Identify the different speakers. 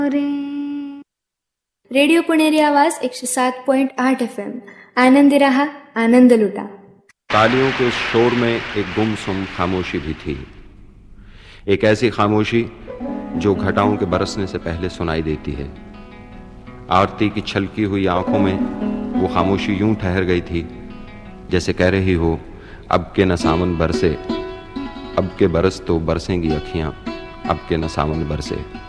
Speaker 1: Radio Puneri आवाज 107.8 FM। Anandi रहा, आनंद लुटा।
Speaker 2: तालियों के शोर में एक गुमसुम खामोशी भी थी, एक ऐसी खामोशी जो घटाओं के बरसने से पहले सुनाई देती है। आरती की छलकी हुई आंखों में वो खामोशी यूं ठहर गई थी जैसे कह रही हो, अब के न सावन बरसे, अब के बरस तो बरसेंगी अखियां, अब के न सावन बरसे।